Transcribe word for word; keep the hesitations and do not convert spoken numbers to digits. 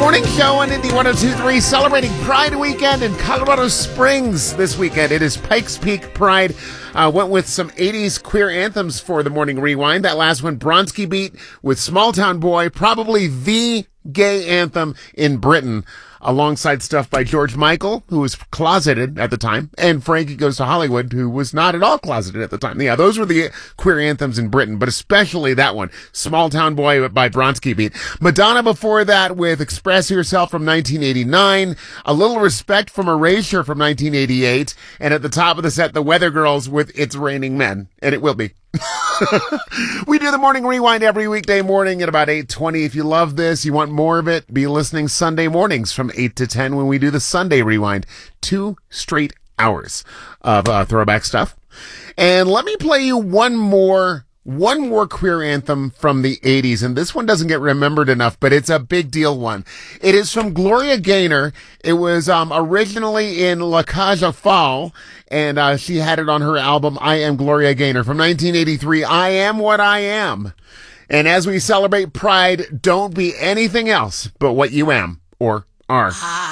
Morning Show on Indy one oh two point three, celebrating Pride Weekend in Colorado Springs this weekend. It is Pikes Peak Pride. Uh, went with some eighties queer anthems for the Morning Rewind. That last one, Bronski Beat with Small Town Boy, probably the gay anthem in Britain, alongside stuff by George Michael, who was closeted at the time, and Frankie Goes to Hollywood, who was not at all closeted at the time. Yeah, those were the queer anthems in Britain, but especially that one, Small Town Boy by Bronski Beat. Madonna before that with Express Yourself from nineteen eighty-nine, A Little Respect from Erasure from nineteen eighty-eight, and at the top of the set, the Weather Girls with It's Raining Men, and it will be. We do the Morning Rewind every weekday morning at about eight twenty. If you love this, you want more of it, be listening Sunday mornings from eight to ten when we do the Sunday Rewind. Two straight hours of uh, throwback stuff. And let me play you one more One more queer anthem from the eighties, and this one doesn't get remembered enough, but it's a big deal one. It is from Gloria Gaynor. It was um, originally in La Cage aux Folles, and uh, she had it on her album I Am Gloria Gaynor from nineteen eighty-three, I Am What I Am. And as we celebrate Pride, don't be anything else but what you am or are.